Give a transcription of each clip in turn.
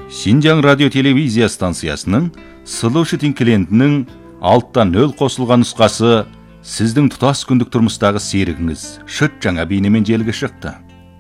Шинжаң радио телевизия станциясының Solution клиентінің алттан нөл қосылған нұсқасы сіздің тұтас күндік тұрмыстағы серігіңіз шыт жаңа бейнемен желіге шықты.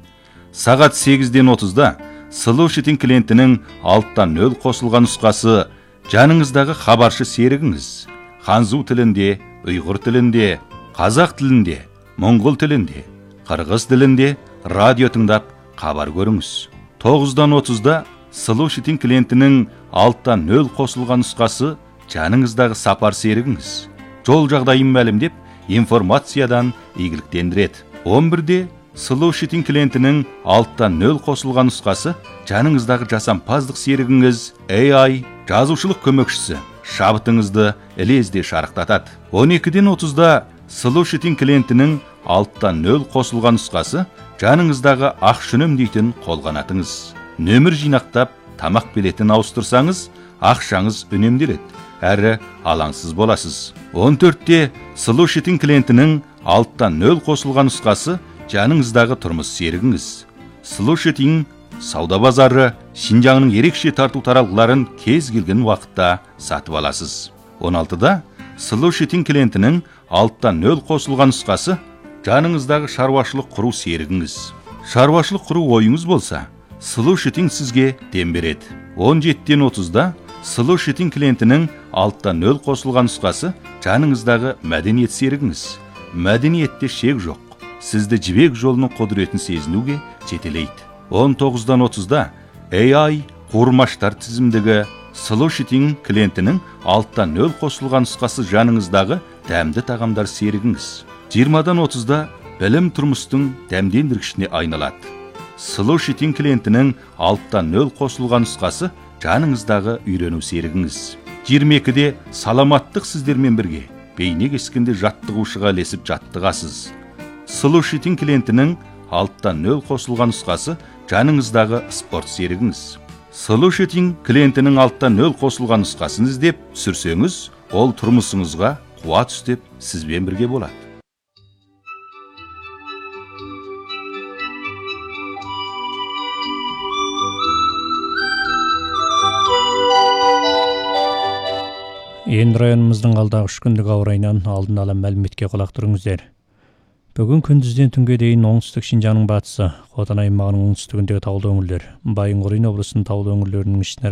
Сағат 8:30-да Solution клиентінің алттан нөл қосылған нұсқасы жаныңыздағы хабаршы серігіңіз ханзу тілінде, ұйғыр тілінде, қазақ тілінде, моңғол тілінде, қырғыз тілінде радио тыңдап хабар көріңіз. 9:30-да Solution клиентінің алттан нөл қосылған нұсқасы жаныңыздағы сапар серігіңіз жол жағдайын мәлімдеп информациядан игіліктендіреді. 11-де Solution клиентінің алттан нөл қосылған нұсқасы жаныңыздағы жасампаздық серігіңіз AI жазушылық көмекшісі шабытыңызды лезде шарықтатады. 12:30-да Solution клиентінің алттан нөл қосылған нұсқасы жаныңыздағы ақша үнемдейтін қолғанатыңыз. Нөмір жинақтап, тамақ билетін ауыстырсаңыз, ақшаңыз үнемделеді, әрі алаңсыз боласыз. 14-те Solution клиентінің алттан нөл қосылған нұсқасы жаныңыздағы тұрмыс серігіңіз. Solution сауда базары Шинжаңның ерекше тарту таралғыларын кез келген уақытта сатып аласыз. 16-да Solution клиентінің алттан нөл қосылған нұсқасы жаныңыздағы шаруашылық құру серігіңіз. Шаруашылық құру ойыңыз болса, Solution сізге дем береді. 17:30-да Solution клиентінің алттан нөл қосылған нұсқасы жаныңыздағы мәдениет серігіңіз. Мәдениетте шек жоқ. Сізді жібек жолының құдіретін сезінуге жетелейді. 19:30-да AI қуырмаштар тізімдегі Solution клиентінің алттан нөл қосылған нұсқасы жаныңыздағы дәмді тағамдар серігіңіз. 20:30-да білім тұрмыстың дәмдендіргішіне айналады. Solution клиентінің алттан нөл қосылған нұсқасы жаныңыздағы үйрену серігіңіз. 22-де саламаттық сіздермен бірге бейне кескенде жаттығушыға ілесіп жаттығасыз. Solution клиентінің алттан нөл қосылған нұсқасы жаныңыздағы спорт серігіңіз. Solution клиентінің алттан нөл қосылған нұсқасын іздеп түсірсеңіз, ол тұрмысыңызға қуат үстеп сізбен бірге болады. Енді районымыздың алдағы 3 күндік ауа райынан алдын ала мәліметке құлақ түріңіздер. Бүгін күндізден түнге дейін оңтүстік Шинжаңның батысы, Хотан аймағының оңтүстігіндегі таулы өңірлер, Байынқорин облысының таулы өңірлерінің ішіне